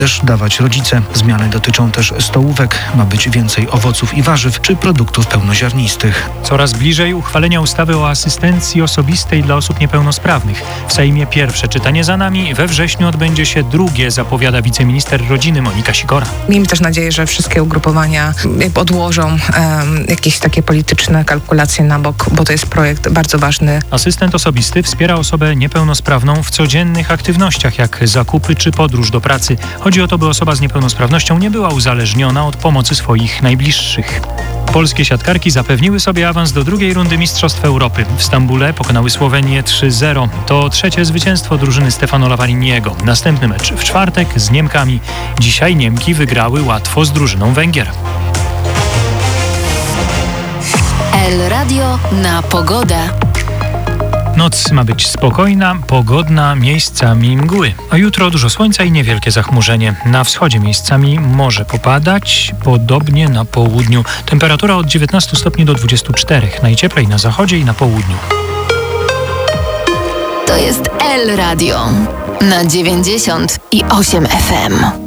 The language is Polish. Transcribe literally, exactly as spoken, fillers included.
też dawać rodzice. Zmiany dotyczą też stołówek. Ma być więcej owoców i warzyw czy produktów pełnoziarnistych. Coraz bliżej uchwalenia ustawy o asystencji osobistej dla osób niepełnosprawnych. W Sejmie pierwsze czytanie za nami. We wrześniu odbędzie się drugie, zapowiada wiceminister rodziny Monika Sikora. Miejmy też nadzieję, że wszystkie ugrupowania jakby odłożą um, jakieś takie polityczne kalkulacje na bok, bo to jest projekt bardzo ważny. Asystent osobisty wspiera osobę niepełnosprawną w codziennych aktywnościach, jak zakupy czy podróż do pracy. Chodzi o to, by osoba z niepełnosprawnością nie była uzależniona od pomocy swoich najbliższych. Polskie siatkarki zapewniły sobie awans do drugiej rundy Mistrzostw Europy. W Stambule pokonały Słowenię trzy zero. To trzecie zwycięstwo drużyny Stefano Lavariniego. Następny mecz w czwartek z Niemkami. Dzisiaj Niemki wygrały łatwo z drużyną Węgier. El Radio na pogodę. Noc ma być spokojna, pogodna, miejscami mgły. A jutro dużo słońca i niewielkie zachmurzenie. Na wschodzie miejscami może popadać, podobnie na południu. Temperatura od dziewiętnastu stopni do dwudziestu czterech. Najcieplej na zachodzie i na południu. To jest El Radio na dziewięćdziesiąt i osiem F M.